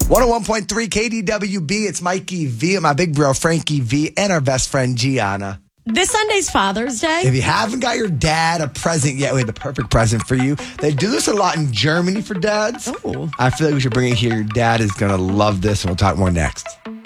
101.3 KDWB. It's Mikey V and my big bro Frankie V and our best friend Gianna. This Sunday's Father's Day. If you haven't got your dad a present yet, we have the perfect present for you. They do this a lot in Germany for dads. Oh. I feel like we should bring it here. Your dad is going to love this, and we'll talk more next.